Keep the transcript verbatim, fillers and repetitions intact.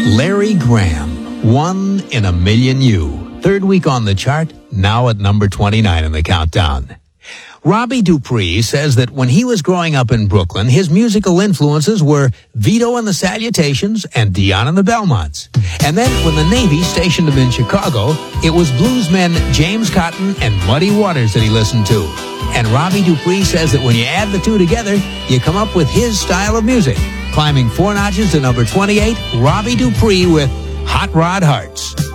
Larry Graham, One in a Million You. Third week on the chart, now at number twenty-nine in the countdown. Robbie Dupree says that when he was growing up in Brooklyn, his musical influences were Vito and the Salutations and Dion and the Belmonts. And then when the Navy stationed him in Chicago, it was bluesmen James Cotton and Muddy Waters that he listened to. And Robbie Dupree says that when you add the two together, you come up with his style of music. Climbing four notches to number twenty-eight, Robbie Dupree with Hot Rod Hearts.